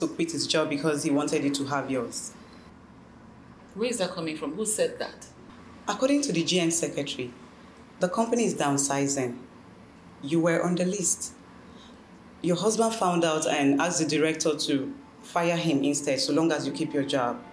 to quit his job because he wanted you to have yours. Where is that coming from? Who said that? According to the GM secretary, the company is downsizing. You were on the list. Your husband found out and asked the director to fire him instead, so long as you keep your job.